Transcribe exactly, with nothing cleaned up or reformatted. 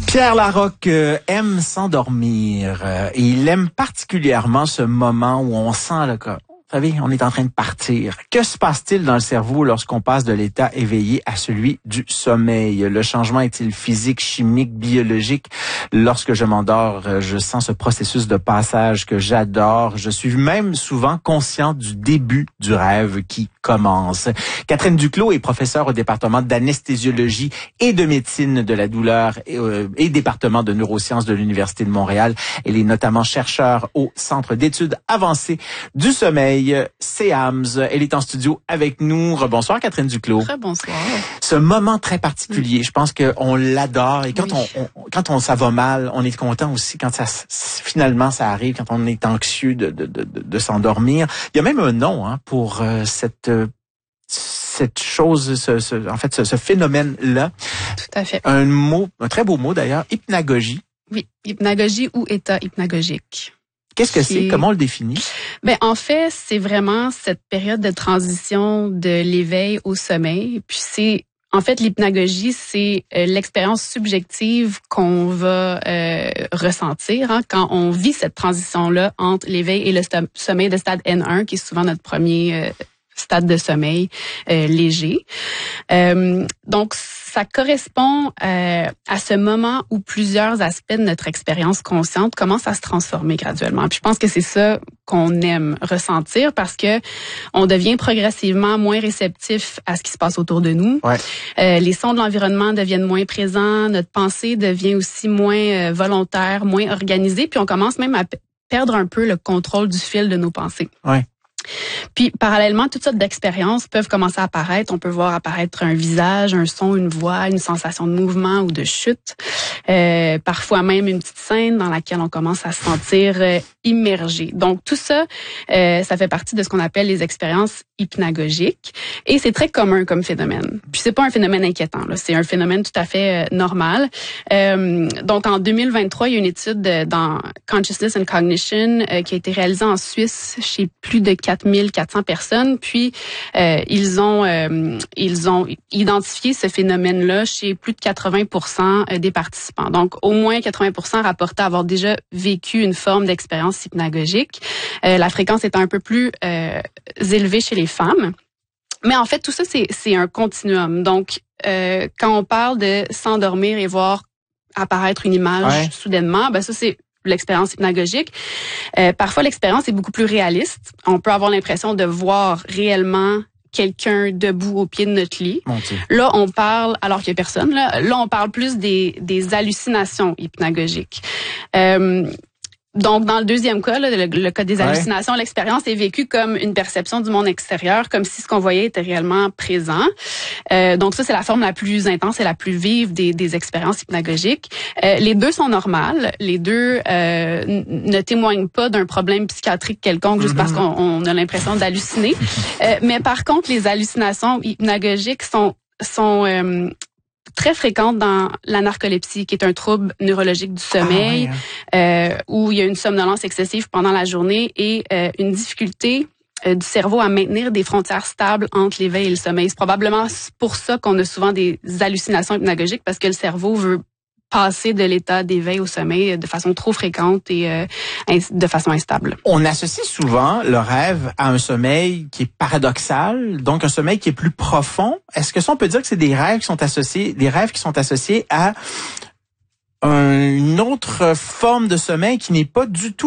Pierre Larocque euh, aime s'endormir euh, et il aime particulièrement ce moment où on sent le corps. Vous savez, on est en train de partir. Que se passe-t-il dans le cerveau lorsqu'on passe de l'état éveillé à celui du sommeil? Le changement est-il physique, chimique, biologique? Lorsque je m'endors, je sens ce processus de passage que j'adore. Je suis même souvent conscient du début du rêve qui commence. Catherine Duclos est professeure au département d'anesthésiologie et de médecine de la douleur et, euh, et département de neurosciences de l'Université de Montréal. Elle est notamment chercheure au Centre d'études avancées du sommeil, C E A M S. Elle est en studio avec nous. Rebonsoir, Catherine Duclos. Rebonsoir. Ce moment très particulier, mmh. je pense qu'on l'adore. Et quand oui. on, on quand on ça va mal, on est content aussi quand ça finalement ça arrive, quand on est anxieux de de de, de, de s'endormir. Il y a même un nom hein, pour euh, cette cette chose, ce, ce, en fait, ce, ce phénomène-là. Tout à fait. Un mot, un très beau mot d'ailleurs, hypnagogie. Oui, hypnagogie ou état hypnagogique. Qu'est-ce que c'est? Comment on le définit? Ben en fait, c'est vraiment cette période de transition de l'éveil au sommeil. Puis c'est en fait l'hypnagogie, c'est euh, l'expérience subjective qu'on va euh, ressentir hein, quand on vit cette transition-là entre l'éveil et le st- sommeil de stade N un, qui est souvent notre premier euh, stade de sommeil euh, léger. Euh, donc, ça correspond euh, à ce moment où plusieurs aspects de notre expérience consciente commencent à se transformer graduellement. Puis je pense que c'est ça qu'on aime ressentir parce que on devient progressivement moins réceptif à ce qui se passe autour de nous. Ouais. Euh, les sons de l'environnement deviennent moins présents, notre pensée devient aussi moins euh, volontaire, moins organisée, puis on commence même à p- perdre un peu le contrôle du fil de nos pensées. Ouais. Puis, parallèlement, toutes sortes d'expériences peuvent commencer à apparaître. On peut voir apparaître un visage, un son, une voix, une sensation de mouvement ou de chute. Euh, parfois même une petite scène dans laquelle on commence à se sentir euh, immergé. Donc, tout ça, euh, ça fait partie de ce qu'on appelle les expériences hypnagogiques. Et c'est très commun comme phénomène. Puis, c'est pas un phénomène inquiétant, là. C'est un phénomène tout à fait euh, normal. Euh, donc, en deux mille vingt-trois, il y a une étude de, dans Consciousness and Cognition euh, qui a été réalisée en Suisse chez plus de quatre mille quatre cents personnes, puis euh, ils ont euh, ils ont identifié ce phénomène-là chez plus de quatre-vingts pour cent des participants. Donc, au moins quatre-vingts pour cent rapportaient avoir déjà vécu une forme d'expérience hypnagogique. Euh, la fréquence est un peu plus euh, élevée chez les femmes. Mais en fait, tout ça, c'est, c'est un continuum. Donc, euh, quand on parle de s'endormir et voir apparaître une image ouais. soudainement, ben ça, c'est l'expérience hypnagogique. Euh, parfois, l'expérience est beaucoup plus réaliste. On peut avoir l'impression de voir réellement quelqu'un debout au pied de notre lit. Là, on parle, alors qu'il y a personne, là, là on parle plus des, des hallucinations hypnagogiques. Euh, Donc, dans le deuxième cas, là, le, le cas des hallucinations, ouais. l'expérience est vécue comme une perception du monde extérieur, comme si ce qu'on voyait était réellement présent. Euh, donc, ça, c'est la forme la plus intense et la plus vive des, des expériences hypnagogiques. Euh, les deux sont normales. Les deux euh, n- ne témoignent pas d'un problème psychiatrique quelconque juste mm-hmm. parce qu'on on a l'impression d'halluciner. euh, mais par contre, les hallucinations hypnagogiques sont sont euh, très fréquente dans la narcolepsie, qui est un trouble neurologique du sommeil, ah ouais, hein. euh, où il y a une somnolence excessive pendant la journée et euh, une difficulté euh, du cerveau à maintenir des frontières stables entre l'éveil et le sommeil. C'est probablement pour ça qu'on a souvent des hallucinations hypnagogiques, parce que le cerveau veut passer de l'état d'éveil au sommeil de façon trop fréquente et euh, de façon instable. On associe souvent le rêve à un sommeil qui est paradoxal, donc un sommeil qui est plus profond. Est-ce que ça, on peut dire que c'est des rêves qui sont associés, des rêves qui sont associés à une autre forme de sommeil qui n'est pas du tout